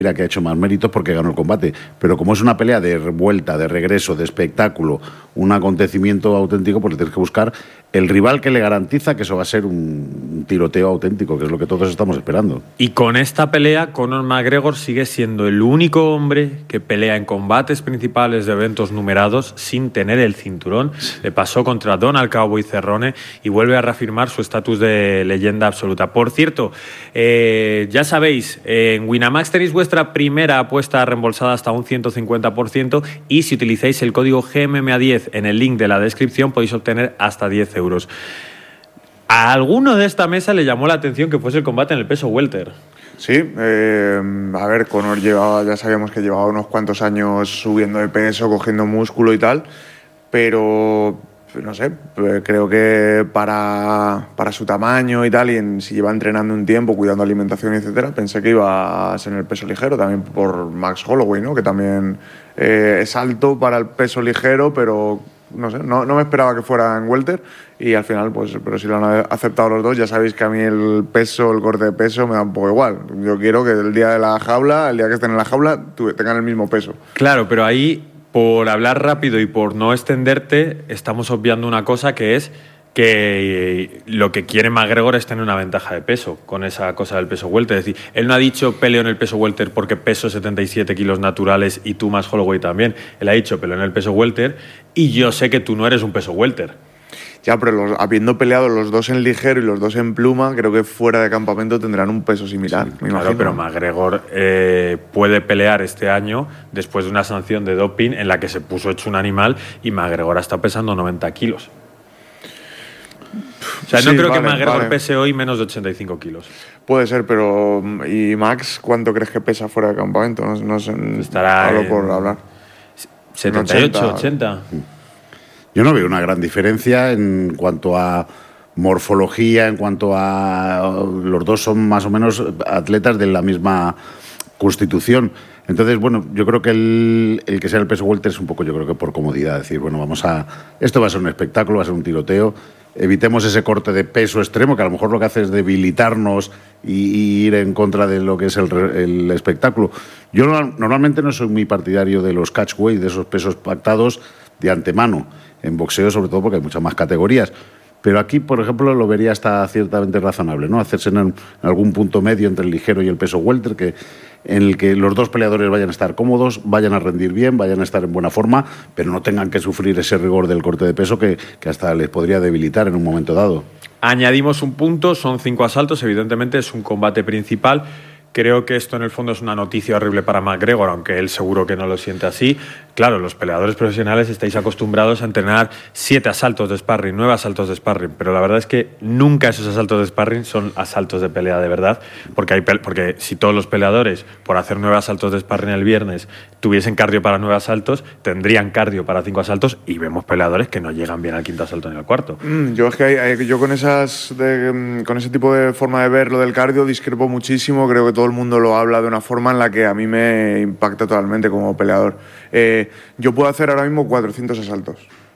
que ha hecho más méritos porque ganó el combate, pero como es una pelea de vuelta, de regreso, de espectáculo, un acontecimiento auténtico, pues le tienes que buscar el rival que le garantiza que eso va a ser un tiroteo auténtico, que es lo que todos estamos esperando. Y con esta pelea, Conor McGregor sigue siendo el único hombre que pelea en combates principales de eventos numerados sin tener el cinturón. Le pasó contra Donald Cowboy Cerrone y vuelve a reafirmar su estatus de leyenda absoluta. Por cierto, ya sabéis, en Winamax tenéis vuestra primera apuesta reembolsada hasta un 150% y si utilizáis el código GMMA10 en el link de la descripción podéis obtener hasta 10 euros. ¿A alguno de esta mesa le llamó la atención que fuese el combate en el peso welter? Sí, a ver, Conor ya sabíamos que llevaba unos cuantos años subiendo de peso, cogiendo músculo y tal, pero no sé, creo que para su tamaño y tal, y si lleva entrenando un tiempo, cuidando alimentación, etcétera, pensé que iba a ser en el peso ligero, también por Max Holloway, ¿no? Que también es alto para el peso ligero, pero no sé, no me esperaba que fuera en welter y al final, pues, pero si lo han aceptado los dos, ya sabéis que a mí el corte de peso me da un poco igual. Yo quiero que el día que estén en la jaula, tengan el mismo peso. Claro, pero ahí, por hablar rápido y por no extenderte, estamos obviando una cosa que es que lo que quiere McGregor es tener una ventaja de peso con esa cosa del peso welter. Es decir, él no ha dicho peleo en el peso welter porque peso 77 kilos naturales y tú más Holloway también. Él ha dicho peleo en el peso welter y yo sé que tú no eres un peso welter. Ya, pero habiendo peleado los dos en ligero y los dos en pluma, creo que fuera de campamento tendrán un peso similar. Sí, claro, pero McGregor puede pelear este año después de una sanción de doping en la que se puso hecho un animal y McGregor está pesando 90 kilos. O sea, no creo que McGregor pese hoy menos de 85 kilos. Puede ser, pero ¿y Max cuánto crees que pesa fuera de campamento? No sé, estará por hablar. 78, 80. Yo no veo una gran diferencia en cuanto a morfología, en cuanto a... Los dos son más o menos atletas de la misma constitución. Entonces, bueno, yo creo que el que sea el peso welter es un poco, yo creo que por comodidad. Decir, bueno, esto va a ser un espectáculo, va a ser un tiroteo. Evitemos ese corte de peso extremo, que a lo mejor lo que hace es debilitarnos y ir en contra de lo que es el espectáculo. Yo normalmente no soy muy partidario de los catchweight, de esos pesos pactados de antemano. En boxeo, sobre todo, porque hay muchas más categorías. Pero aquí, por ejemplo, lo vería hasta ciertamente razonable, ¿no? Hacerse en algún punto medio entre el ligero y el peso welter, en el que los dos peleadores vayan a estar cómodos, vayan a rendir bien, vayan a estar en buena forma, pero no tengan que sufrir ese rigor del corte de peso que hasta les podría debilitar en un momento dado. Añadimos un punto, son 5 asaltos, evidentemente es un combate principal. Creo que esto en el fondo es una noticia horrible para McGregor, aunque él seguro que no lo siente así. Claro, los peleadores profesionales estáis acostumbrados a entrenar 7 asaltos de sparring, 9 asaltos de sparring, pero la verdad es que nunca esos asaltos de sparring son asaltos de pelea de verdad, porque si todos los peleadores, por hacer 9 asaltos de sparring el viernes, tuviesen cardio para 9 asaltos, tendrían cardio para 5 asaltos y vemos peleadores que no llegan bien al quinto asalto ni al cuarto. Yo es que yo con ese tipo de forma de ver lo del cardio discrepo muchísimo. Creo que todo el mundo lo habla de una forma en la que a mí me impacta totalmente como peleador. Yo puedo hacer ahora mismo 400 asaltos.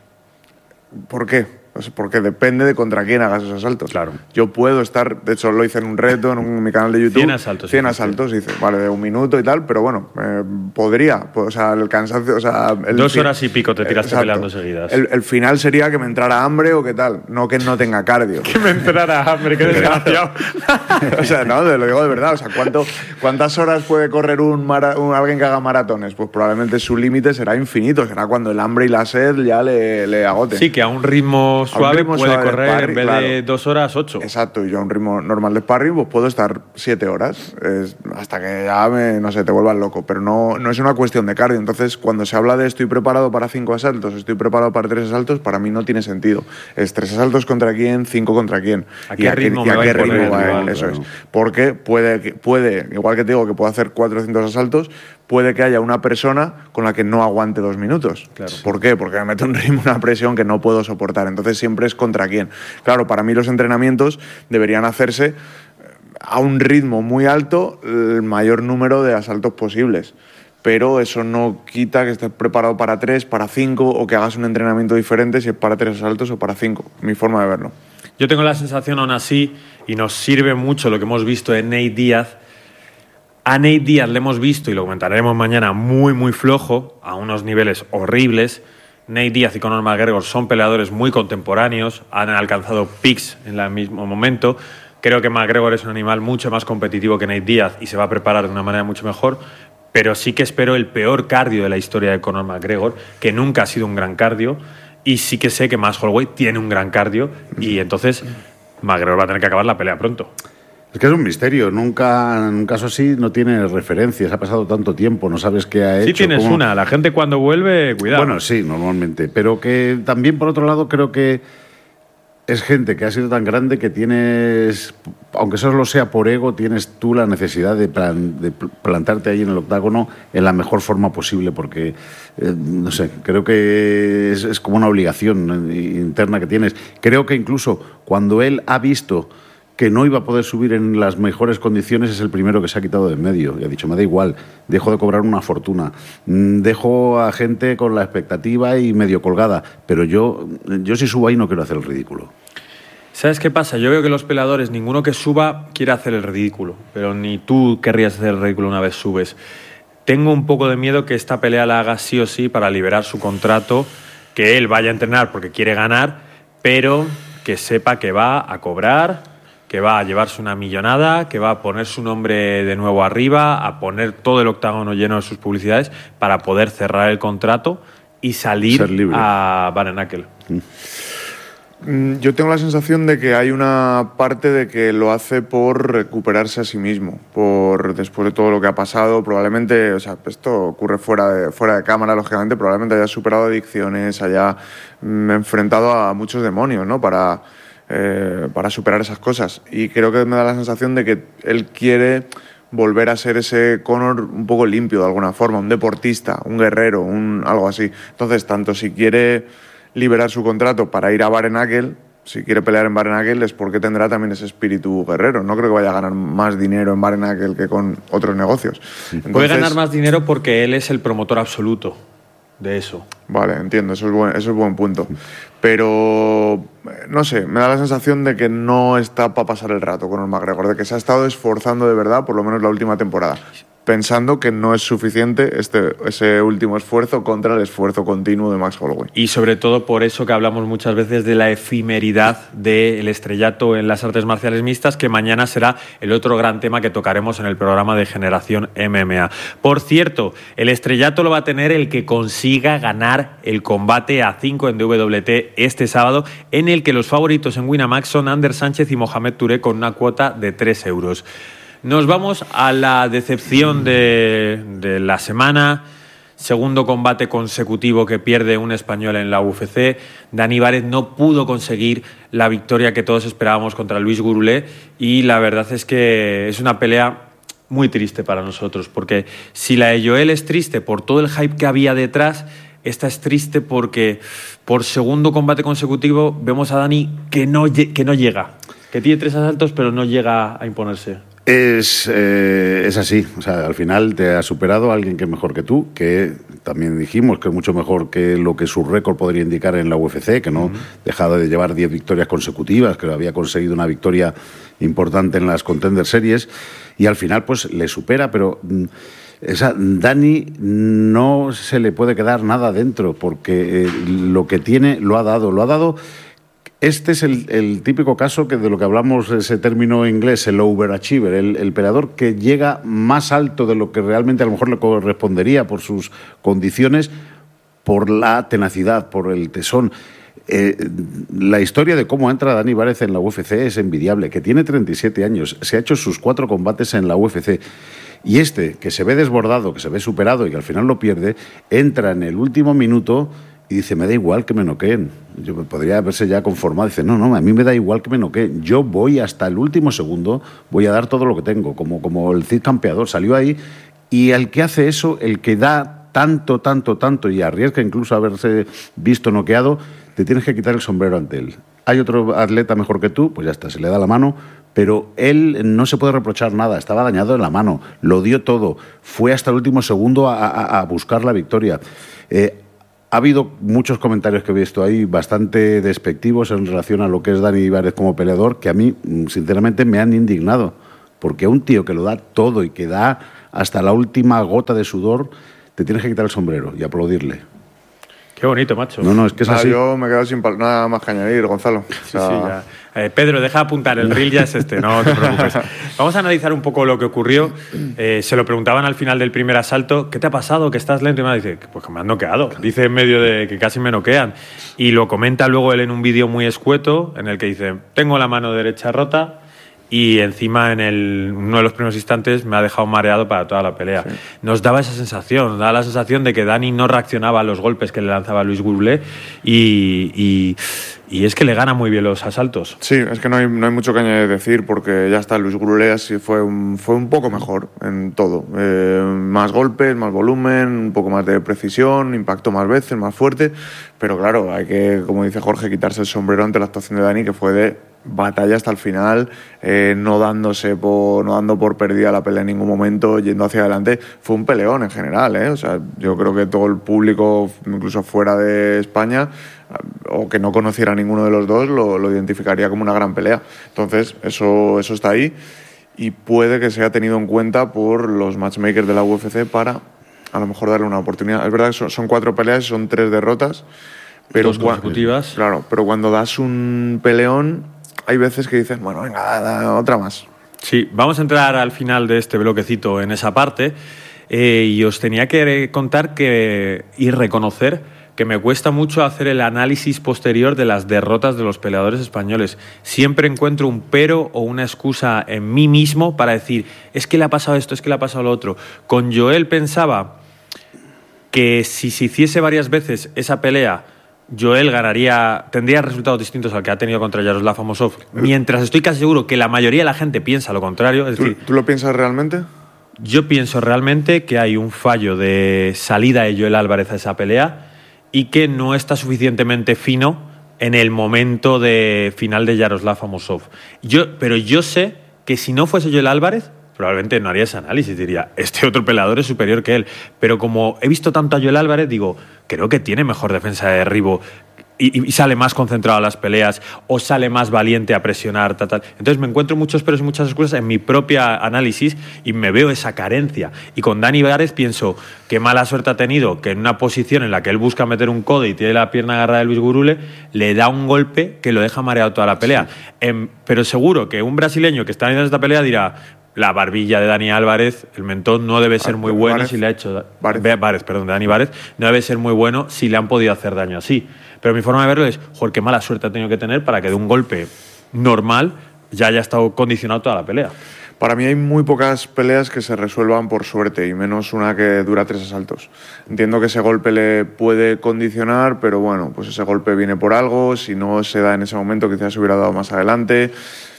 ¿Por qué? Pues porque depende de contra quién hagas esos asaltos. Claro. Yo puedo estar, de hecho lo hice en un reto en mi canal de YouTube. 100 asaltos. 100 asaltos, hice, vale, de 1 minuto y tal, pero bueno, podría, o sea, el cansancio, o sea... 2 horas y pico te tiraste peleando seguidas. El final sería que me entrara hambre o qué tal, no que no tenga cardio. Que me entrara hambre, qué desgraciado. O sea, no, lo digo de verdad, o sea, ¿cuántas horas puede correr alguien que haga maratones? Pues probablemente su límite será infinito, será cuando el hambre y la sed ya le agoten. Sí, que a un ritmo suave puede correr sparring, en vez de 2 horas, 8. Exacto, y yo a un ritmo normal de sparring pues puedo estar 7 horas hasta que ya no sé, te vuelvas loco, pero no es una cuestión de cardio. Entonces, cuando se habla de estoy preparado para 5 asaltos, estoy preparado para 3 asaltos, para mí no tiene sentido. Es 3 asaltos contra quién, 5 contra quién. ¿A qué ritmo va a ir? Eso es. Porque puede, igual que te digo que puedo hacer 400 asaltos, puede que haya una persona con la que no aguante 2 minutos. Claro. ¿Por qué? Porque me mete un ritmo, una presión que no puedo soportar. Entonces siempre es contra quién. Claro, para mí los entrenamientos deberían hacerse a un ritmo muy alto el mayor número de asaltos posibles. Pero eso no quita que estés preparado para 3, para 5 o que hagas un entrenamiento diferente si es para 3 asaltos o para 5. Mi forma de verlo. Yo tengo la sensación aún así, y nos sirve mucho lo que hemos visto en Nate Diaz, A Nate Diaz le hemos visto, y lo comentaremos mañana, muy, muy flojo, a unos niveles horribles. Nate Diaz y Conor McGregor son peleadores muy contemporáneos, han alcanzado peaks en el mismo momento. Creo que McGregor es un animal mucho más competitivo que Nate Diaz y se va a preparar de una manera mucho mejor, pero sí que espero el peor cardio de la historia de Conor McGregor, que nunca ha sido un gran cardio, y sí que sé que Max Holloway tiene un gran cardio, y entonces McGregor va a tener que acabar la pelea pronto. Es que es un misterio, nunca, en un caso así no tiene referencias, ha pasado tanto tiempo, no sabes qué ha hecho. Sí tienes cómo... una, la gente cuando vuelve, cuidado. Bueno, sí, normalmente, pero que también por otro lado creo que es gente que ha sido tan grande que tienes, aunque solo sea por ego, tienes tú la necesidad de plantarte ahí en el octágono en la mejor forma posible, porque, no sé, creo que es como una obligación interna que tienes. Creo que incluso cuando él ha visto que no iba a poder subir en las mejores condiciones, es el primero que se ha quitado de en medio y ha dicho, me da igual, dejo de cobrar una fortuna, dejo a gente con la expectativa y medio colgada, pero yo si subo ahí no quiero hacer el ridículo. ¿Sabes qué pasa? Yo veo que los peleadores, ninguno que suba quiere hacer el ridículo, pero ni tú querrías hacer el ridículo una vez subes. Tengo un poco de miedo que esta pelea la haga sí o sí para liberar su contrato, que él vaya a entrenar porque quiere ganar, pero que sepa que va a cobrar, que va a llevarse una millonada, que va a poner su nombre de nuevo arriba, a poner todo el octágono lleno de sus publicidades para poder cerrar el contrato y salir a Bare-Knuckle. Yo tengo la sensación de que hay una parte de que lo hace por recuperarse a sí mismo, después de todo lo que ha pasado, probablemente, o sea, esto ocurre fuera de cámara, lógicamente, probablemente haya superado adicciones, haya enfrentado a muchos demonios, ¿no? Para superar esas cosas. Y creo que me da la sensación de que él quiere volver a ser ese Conor un poco limpio de alguna forma, un deportista, un guerrero, algo así. Entonces, tanto si quiere liberar su contrato para ir a Bare-Knuckle, si quiere pelear en Bare-Knuckle, es porque tendrá también ese espíritu guerrero. No creo que vaya a ganar más dinero en Bare-Knuckle que con otros negocios. Entonces, puede ganar más dinero porque él es el promotor absoluto de eso. Vale, entiendo, eso es buen punto. Pero, no sé, me da la sensación de que no está para pasar el rato con el McGregor, de que se ha estado esforzando de verdad, por lo menos la última temporada, pensando que no es suficiente ese último esfuerzo contra el esfuerzo continuo de Max Holloway. Y sobre todo por eso que hablamos muchas veces de la efemeridad del estrellato en las artes marciales mixtas, que mañana será el otro gran tema que tocaremos en el programa de Generación MMA. Por cierto, el estrellato lo va a tener el que consiga ganar el combate a 5 en WT este sábado, en el que los favoritos en Winamax son Ander Sánchez y Mohamed Touré con una cuota de 3 euros. Nos vamos a la decepción de la semana. Segundo combate consecutivo que pierde un español en la UFC. Dani Várez no pudo conseguir la victoria que todos esperábamos contra Luis Gurulé, y la verdad es que es una pelea muy triste para nosotros, porque si la de Joel es triste por todo el hype que había detrás, esta es triste porque por segundo combate consecutivo vemos a Dani que no llega, que tiene 3 asaltos pero no llega a imponerse. Es así, o sea, al final te ha superado alguien que es mejor que tú, que también dijimos que es mucho mejor que lo que su récord podría indicar en la UFC, que no dejado de llevar 10 victorias consecutivas, que había conseguido una victoria importante en las Contender Series, y al final pues le supera, pero Dani no se le puede quedar nada dentro, porque lo que tiene lo ha dado. Este es el típico caso que de lo que hablamos, ese término inglés, el overachiever, el peleador que llega más alto de lo que realmente a lo mejor le correspondería por sus condiciones, por la tenacidad, por el tesón. La historia de cómo entra Dani Várez en la UFC es envidiable, que tiene 37 años, se ha hecho sus 4 combates en la UFC, y que se ve desbordado, que se ve superado y que al final lo pierde, entra en el último minuto y dice, me da igual que me noqueen. Yo podría haberse ya conformado. Dice, no, a mí me da igual que me noqueen. Yo voy hasta el último segundo, voy a dar todo lo que tengo, como el Cid Campeador. Salió ahí, y el que hace eso, el que da tanto y arriesga incluso a haberse visto noqueado, te tienes que quitar el sombrero ante él. Hay otro atleta mejor que tú, pues ya está, se le da la mano, pero él no se puede reprochar nada, estaba dañado en la mano, lo dio todo, fue hasta el último segundo a buscar la victoria. Ha habido muchos comentarios que he visto ahí bastante despectivos en relación a lo que es Dani Várez como peleador, que a mí, sinceramente, me han indignado. Porque un tío que lo da todo y que da hasta la última gota de sudor, te tienes que quitar el sombrero y aplaudirle. Qué bonito, macho. No, es que es así. Yo me he quedado sin nada más que añadir, Gonzalo. Sí, ya. Pedro, deja apuntar, el reel ya es no te preocupes. Vamos a analizar un poco lo que ocurrió. Se lo preguntaban al final del primer asalto, ¿qué te ha pasado? ¿Que estás lento? Y me dice, pues que me han noqueado. Dice en medio de que casi me noquean. Y lo comenta luego él en un vídeo muy escueto, en el que dice, tengo la mano derecha rota y encima en uno de los primeros instantes me ha dejado mareado para toda la pelea. Sí. Nos daba esa sensación, nos daba la sensación de que Dani no reaccionaba a los golpes que le lanzaba Luis Gurulé y es que le gana muy bien los asaltos. Sí, es que no hay mucho que decir porque ya está, Luis Gurulé así fue un poco mejor en todo. Más golpes, más volumen, un poco más de precisión, impactó más veces, más fuerte, pero claro, hay que, como dice Jorge, quitarse el sombrero ante la actuación de Dani, que fue de batalla hasta el final, no dando por perdida la pelea en ningún momento, yendo hacia adelante. Fue un peleón en general, O sea, yo creo que todo el público, incluso fuera de España, o que no conociera a ninguno de los dos, lo identificaría como una gran pelea. Entonces, eso está ahí y puede que sea tenido en cuenta por los matchmakers de la UFC para a lo mejor darle una oportunidad. Es verdad que son 4 peleas, son 3 derrotas, pero 2 consecutivas. Claro, pero cuando das un peleón, hay veces que dices, bueno, venga, da otra más. Sí, vamos a entrar al final de este bloquecito en esa parte y os tenía que contar y reconocer que me cuesta mucho hacer el análisis posterior de las derrotas de los peleadores españoles. Siempre encuentro un pero o una excusa en mí mismo para decir, es que le ha pasado esto, es que le ha pasado lo otro. Con Joel pensaba que si se hiciese varias veces esa pelea, Joel tendría resultados distintos al que ha tenido contra Yaroslav Amosov, mientras estoy casi seguro que la mayoría de la gente piensa lo contrario. Es decir, ¿Tú lo piensas realmente? Yo pienso realmente que hay un fallo de salida de Joel Álvarez a esa pelea y que no está suficientemente fino en el momento de final de Yaroslav Amosov. Pero yo sé que si no fuese Joel Álvarez, probablemente no haría ese análisis, diría, este otro peleador es superior que él. Pero como he visto tanto a Joel Álvarez, digo, creo que tiene mejor defensa de derribo y sale más concentrado a las peleas o sale más valiente a presionar, tal. Entonces me encuentro muchos peros y muchas excusas en mi propia análisis y me veo esa carencia. Y con Dani Vares pienso qué mala suerte ha tenido que en una posición en la que él busca meter un codo y tiene la pierna agarrada de Luis Gurule, le da un golpe que lo deja mareado toda la pelea. Sí. Pero seguro que un brasileño que está en esta pelea dirá, la barbilla de Dani Álvarez, el mentón no debe ser muy bueno si le ha hecho... Dani Vares, no debe ser muy bueno si le han podido hacer daño así. Pero mi forma de verlo es, joder, qué mala suerte ha tenido que tener para que de un golpe normal ya haya estado condicionado toda la pelea. Para mí hay muy pocas peleas que se resuelvan por suerte y menos una que dura 3 asaltos. Entiendo que ese golpe le puede condicionar, pero bueno, pues ese golpe viene por algo, si no se da en ese momento quizás se hubiera dado más adelante.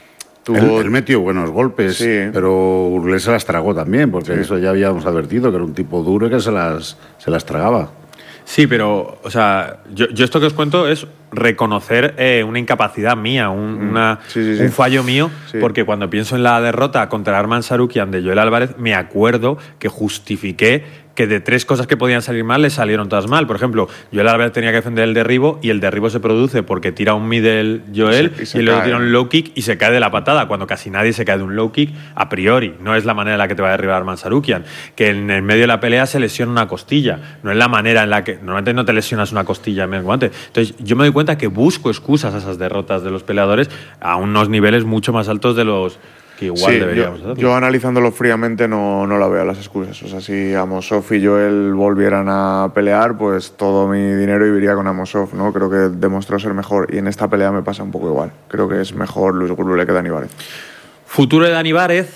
Él metió buenos golpes, sí, pero Gurulé se las tragó también, porque sí, eso ya habíamos advertido, que era un tipo duro y que se las tragaba. Sí, pero, o sea, yo esto que os cuento es reconocer una incapacidad mía, un fallo mío, porque cuando pienso en la derrota contra Arman Sarukian de Joel Álvarez, me acuerdo que justifiqué que de 3 cosas que podían salir mal, le salieron todas mal. Por ejemplo, Joel Álvarez tenía que defender el derribo y el derribo se produce porque tira un middle Joel y luego tira un low kick y se cae de la patada, cuando casi nadie se cae de un low kick a priori. No es la manera en la que te va a derribar Arman Sarukian. Que en el medio de la pelea se lesiona una costilla. No es la manera en la que... Normalmente no te lesionas una costilla en el guante. Entonces, yo me doy cuenta que busco excusas a esas derrotas de los peleadores a unos niveles mucho más altos de los... que igual deberíamos hacerlo. Yo analizándolo fríamente no la veo las excusas. O sea, si Amosov y Joel volvieran a pelear, pues todo mi dinero iría con Amosov, ¿no? Creo que demostró ser mejor y en esta pelea me pasa un poco igual. Creo que es mejor Luis Gurule que Dani Vares. Futuro de Dani Vares.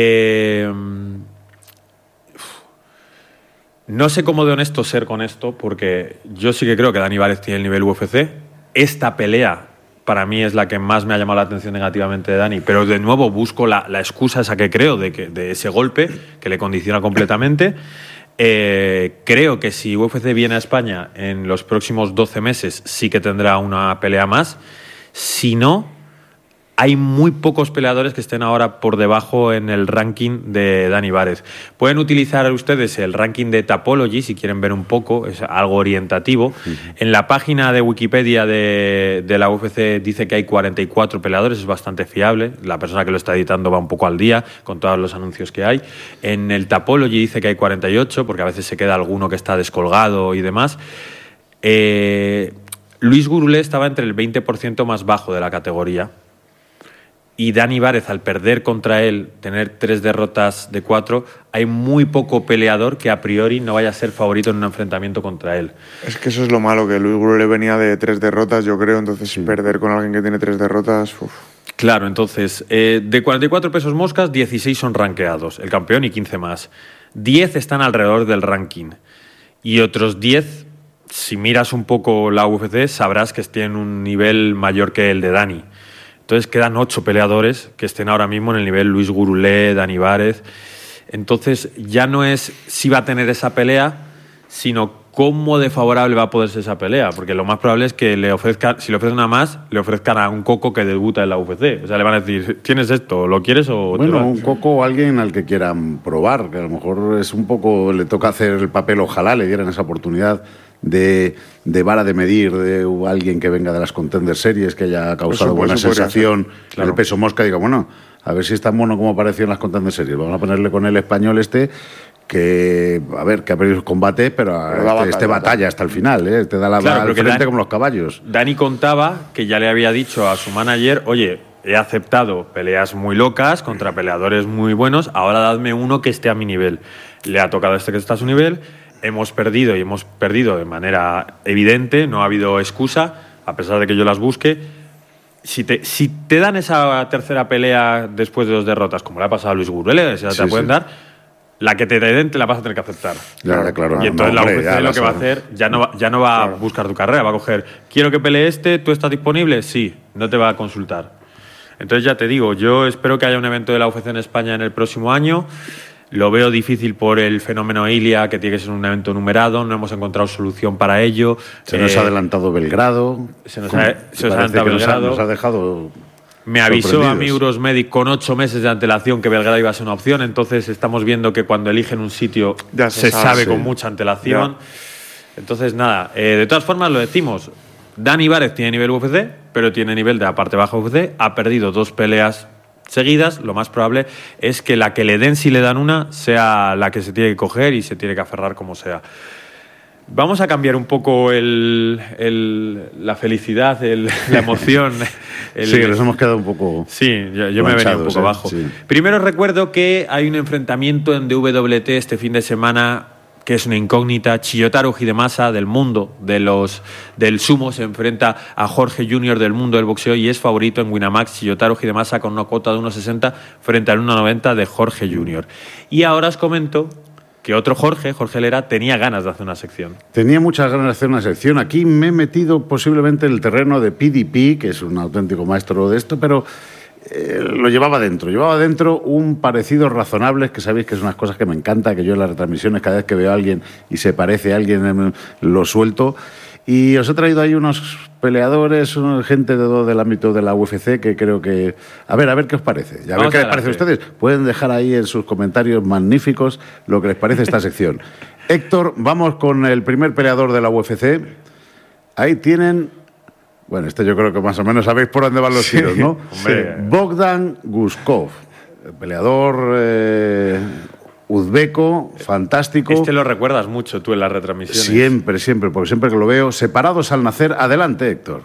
No sé cómo de honesto ser con esto, porque yo sí que creo que Dani Vares tiene el nivel UFC. Esta pelea para mí es la que más me ha llamado la atención negativamente de Dani, pero de nuevo busco la excusa esa que creo de ese golpe que le condiciona completamente. Creo que si UFC viene a España en los próximos 12 meses sí que tendrá una pelea más. Si no, hay muy pocos peleadores que estén ahora por debajo en el ranking de Dani Várez. Pueden utilizar ustedes el ranking de Tapology si quieren ver un poco, es algo orientativo. En la página de Wikipedia de la UFC dice que hay 44 peleadores, es bastante fiable. La persona que lo está editando va un poco al día con todos los anuncios que hay. En el Tapology dice que hay 48, porque a veces se queda alguno que está descolgado y demás. Luis Gurulé estaba entre el 20% más bajo de la categoría. Y Dani Várez, al perder contra él, tener 3 derrotas de 4, hay muy poco peleador que a priori no vaya a ser favorito en un enfrentamiento contra él. Es que eso es lo malo, que Luis Gurulé venía de 3 derrotas, yo creo, entonces perder con alguien que tiene 3 derrotas... Uf. Claro, entonces, de 44 pesos moscas, 16 son rankeados, el campeón y 15 más. 10 están alrededor del ranking. Y otros 10, si miras un poco la UFC, sabrás que tienen un nivel mayor que el de Dani. Entonces quedan 8 peleadores que estén ahora mismo en el nivel Luis Gurulé, Dani Várez. Entonces ya no es si va a tener esa pelea, sino cómo de favorable va a poder ser esa pelea. Porque lo más probable es que si le ofrecen una más, le ofrezcan a un coco que debuta en la UFC. O sea, le van a decir, ¿tienes esto? ¿Lo quieres o bueno, te vas? un coco o alguien al que quieran probar, que a lo mejor es un poco, le toca hacer el papel, ojalá le dieran esa oportunidad de vara de medir de alguien que venga de las Contender Series, que haya causado buena sensación, claro. El peso mosca, digo, bueno, a ver si es tan mono como apareció en las Contender Series, vamos a ponerle con el español que, a ver, que ha perdido su combate, pero batalla hasta el final, te da la bala al frente como los caballos. Dani contaba que ya le había dicho a su manager, oye, he aceptado peleas muy locas contra peleadores muy buenos, ahora dadme uno que esté a mi nivel. Le ha tocado que está a su nivel. Hemos perdido de manera evidente, no ha habido excusa, a pesar de que yo las busque. Si te dan esa tercera pelea después de 2 derrotas, como le ha pasado a Luis Gurulé, te la pueden dar, la que te den te la vas a tener que aceptar. Claro. Y entonces la UFC lo que va a hacer, ya no va a buscar tu carrera, va a coger, quiero que pelee ¿tú estás disponible? Sí, no te va a consultar. Entonces ya te digo, yo espero que haya un evento de la UFC en España en el próximo año. Lo veo difícil por el fenómeno Ilia, que tiene que ser un evento numerado, no hemos encontrado solución para ello. Se nos ha adelantado Belgrado. Se nos ha adelantado Belgrado. Nos ha dejado. Me avisó a mí Eurosmedic con 8 meses de antelación que Belgrado iba a ser una opción, entonces estamos viendo que cuando eligen un sitio ya se sabe con mucha antelación. Ya. Entonces, nada, de todas formas lo decimos, Dani Várez tiene nivel UFC, pero tiene nivel de la parte baja UFC, ha perdido 2 peleas seguidas, lo más probable es que la que le den, si le dan una, sea la que se tiene que coger y se tiene que aferrar como sea. Vamos a cambiar un poco la felicidad, la emoción. Sí, nos hemos quedado un poco. Sí, yo me he venido un poco abajo. Sí. Primero recuerdo que hay un enfrentamiento en DWT este fin de semana que es una incógnita. Chiyotaro Hidemasa del mundo del sumo se enfrenta a Jorge Junior del mundo del boxeo y es favorito en Winamax Chiyotaro Hidemasa con una cuota de 1.60 frente al 1.90 de Jorge Junior. Y ahora os comento que otro Jorge Lera, tenía ganas de hacer una sección. Tenía muchas ganas de hacer una sección. Aquí me he metido posiblemente en el terreno de PDP, que es un auténtico maestro de esto, pero lo llevaba dentro. Llevaba dentro un parecido razonable, que sabéis que es unas cosas que me encanta, que yo en las retransmisiones cada vez que veo a alguien y se parece a alguien lo suelto. Y os he traído ahí unos peleadores, gente del ámbito de la UFC que creo que... A ver qué os parece. Y a ver qué les parece a ustedes. Pueden dejar ahí en sus comentarios magníficos lo que les parece esta sección. Héctor, vamos con el primer peleador de la UFC. Ahí tienen... Bueno, yo creo que más o menos sabéis por dónde van los tiros, ¿no? Sí. Bogdan Guskov, peleador uzbeco, fantástico. Lo recuerdas mucho tú en las retransmisiones. Siempre, porque siempre que lo veo, separados al nacer. Adelante, Héctor.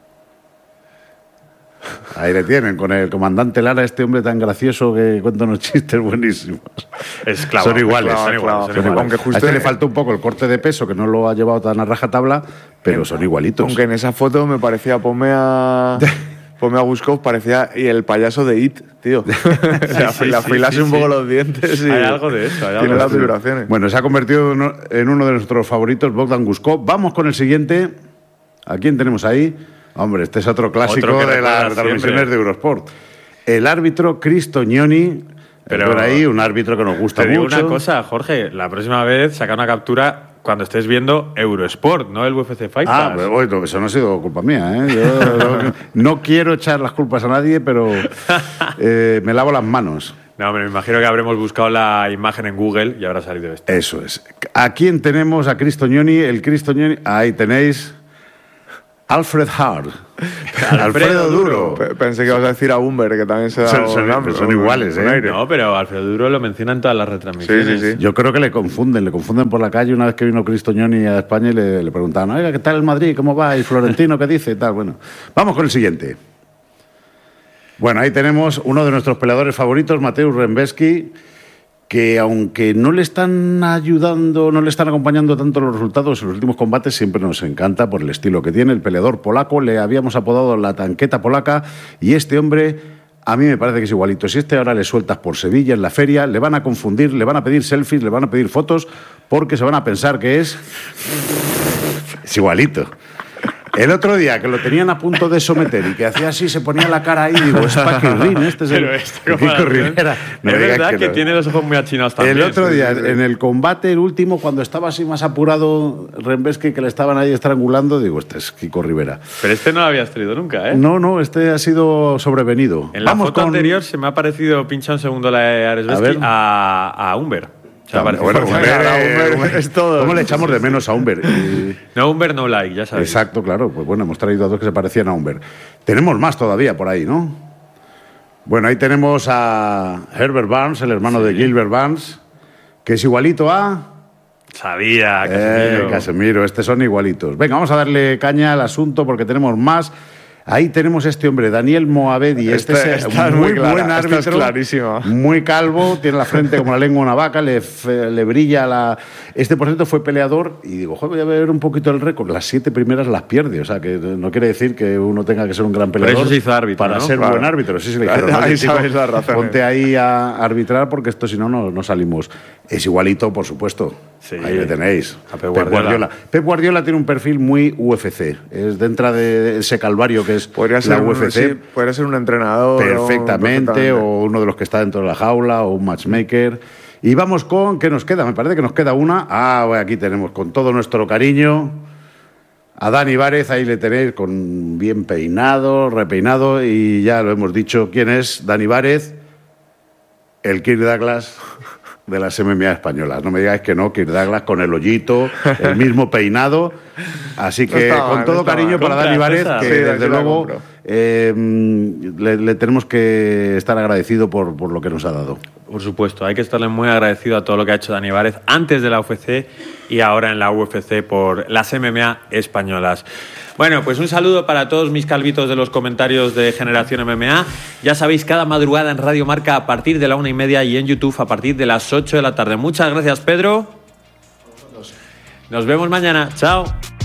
Ahí le tienen, con el comandante Lara, este hombre tan gracioso que cuenta unos chistes buenísimos. Son iguales. Aunque justo a este le faltó un poco el corte de peso, que no lo ha llevado tan a rajatabla, pero son igualitos. Aunque en esa foto me parecía, ponme a Guskov, parecía y el payaso de It, tío. Le afilase un poco los dientes y... Hay algo de eso. Tiene las vibraciones. Bueno, se ha convertido en uno de nuestros favoritos, Bogdan Guskov. Vamos con el siguiente. ¿A quién tenemos ahí? Hombre, este es otro clásico de las transmisiones de Eurosport. El árbitro Chris Tognoni, pero ahí un árbitro que nos gusta mucho. Te digo una cosa, Jorge, la próxima vez saca una captura cuando estés viendo Eurosport, no el UFC Fight Pass. Pero bueno, eso no ha sido culpa mía, ¿eh? Yo no quiero echar las culpas a nadie, pero me lavo las manos. No, me imagino que habremos buscado la imagen en Google y habrá salido esto. Eso es. ¿A quién tenemos? A Cristognoni. El Cristognoni, ahí tenéis. Alfred Hart. Alfredo Duro. Pensé que ibas a decir a Humber, que también se da son iguales, ¿eh? No, pero Alfredo Duro lo menciona en todas las retransmisiones. Sí. Yo creo que le confunden por la calle. Una vez que vino Cristognoni a España y le preguntaban, oiga, ¿qué tal el Madrid? ¿Cómo va? ¿Y Florentino qué dice? Y tal. Bueno, vamos con el siguiente. Bueno, ahí tenemos uno de nuestros peleadores favoritos, Mateusz Rebecki, que aunque no le están ayudando, no le están acompañando tanto los resultados en los últimos combates, siempre nos encanta por el estilo que tiene. El peleador polaco, le habíamos apodado la tanqueta polaca, y este hombre a mí me parece que es igualito. Si ahora le sueltas por Sevilla en la feria, le van a confundir, le van a pedir selfies, le van a pedir fotos, porque se van a pensar que es igualito. El otro día que lo tenían a punto de someter y que hacía así, se ponía la cara ahí, digo, es Paquirrin, este es el Kiko Rivera. No, es verdad que tiene los ojos muy achinados también. El otro día, en el combate, el último, cuando estaba así más apurado Rebecki, que le estaban ahí estrangulando, digo, este es Kiko Rivera. Pero este no lo habías traído nunca, ¿eh? No, este ha sido sobrevenido. En la foto anterior se me ha parecido, pincha un segundo la de Rebecki, a Humber. O sea, Humber es todo. ¿Cómo le echamos de menos a Humber? No, Humber no like, ya sabes. Exacto, claro. Pues bueno, hemos traído a dos que se parecían a Humber. Tenemos más todavía por ahí, ¿no? Bueno, ahí tenemos a Herbert Burns, el hermano de Gilbert Burns, que es igualito a... Sabía, Casemiro. Estos son igualitos. Venga, vamos a darle caña al asunto porque tenemos más. Ahí tenemos este hombre, Daniel Moavedi. Este es muy buen árbitro. Es clarísimo. Muy calvo, tiene la frente como la lengua de una vaca, le brilla la... Este, por cierto, fue peleador y digo, joder, voy a ver un poquito el récord. Las 7 primeras las pierde. O sea, que no quiere decir que uno tenga que ser un gran peleador. Pero eso se hizo árbitro, para ser buen árbitro. Sí, le dijeron. Ahí sabéis la razón. Ponte ahí a arbitrar porque esto, si no, no salimos. Es igualito, por supuesto. Sí, ahí le tenéis. A Pep Guardiola. Pep Guardiola tiene un perfil muy UFC. Es dentro de ese calvario que es la UFC. Sí, podría ser un entrenador. Perfectamente, o uno de los que está dentro de la jaula, o un matchmaker. Y vamos con... ¿Qué nos queda? Me parece que nos queda una. Bueno, aquí tenemos, con todo nuestro cariño, a Dani Várez. Ahí le tenéis, con bien peinado, repeinado, y ya lo hemos dicho. ¿Quién es Dani Várez? El Kirk Douglas de las MMA españolas. No me digáis que no, Kirk Douglas con el hoyito, el mismo peinado. Así que con todo cariño para Dani Várez, que desde luego le tenemos que estar agradecido por lo que nos ha dado. Por supuesto, hay que estarle muy agradecido a todo lo que ha hecho Dani Várez antes de la UFC y ahora en la UFC por las MMA españolas. Bueno, pues un saludo para todos mis calvitos de los comentarios de Generación MMA. Ya sabéis, cada madrugada en Radio Marca a partir de la 1:30 y en YouTube a partir de las 8 de la tarde. Muchas gracias, Pedro. Nos vemos mañana. Chao.